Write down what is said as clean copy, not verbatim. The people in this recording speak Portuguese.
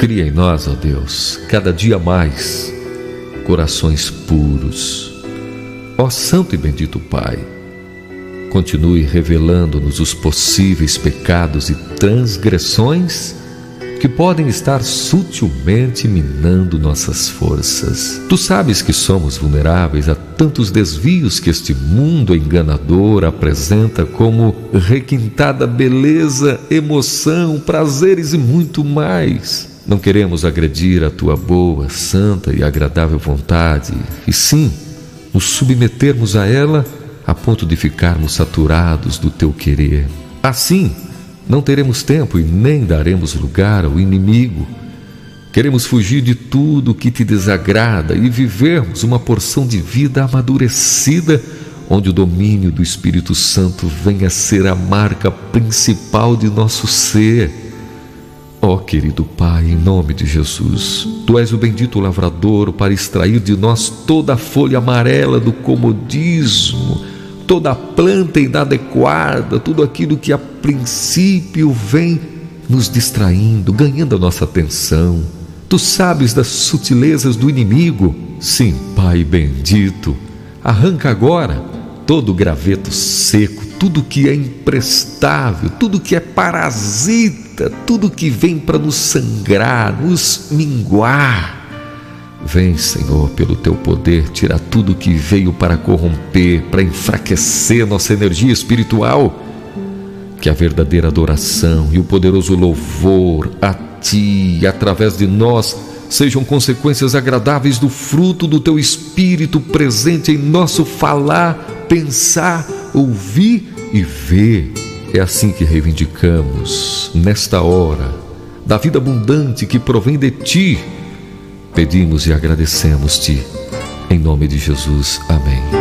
Cria em nós, ó Deus, cada dia mais, corações puros. Ó Santo e bendito Pai, continue revelando-nos os possíveis pecados e transgressões que podem estar sutilmente minando nossas forças. Tu sabes que somos vulneráveis a tantos desvios que este mundo enganador apresenta como requintada beleza, emoção, prazeres e muito mais. Não queremos agredir a tua boa, santa e agradável vontade, e sim nos submetermos a ela a ponto de ficarmos saturados do teu querer. Assim, não teremos tempo e nem daremos lugar ao inimigo. Queremos fugir de tudo que te desagrada e vivermos uma porção de vida amadurecida, onde o domínio do Espírito Santo venha a ser a marca principal de nosso ser. Ó querido Pai, em nome de Jesus, Tu és o bendito lavrador para extrair de nós toda a folha amarela do comodismo, toda a planta inadequada, tudo aquilo que a princípio vem nos distraindo, ganhando a nossa atenção. Tu sabes das sutilezas do inimigo. Sim, Pai bendito, arranca agora todo o graveto seco, tudo que é imprestável, tudo que é parasita, tudo que vem para nos sangrar, nos minguar. Vem, Senhor, pelo teu poder, tirar tudo que veio para corromper, para enfraquecer nossa energia espiritual. Que a verdadeira adoração e o poderoso louvor a Ti, através de nós, sejam consequências agradáveis do fruto do Teu Espírito presente em nosso falar, pensar, ouvir e ver. É assim que reivindicamos, nesta hora, da vida abundante que provém de Ti. Pedimos e agradecemos-Te. Em nome de Jesus. Amém.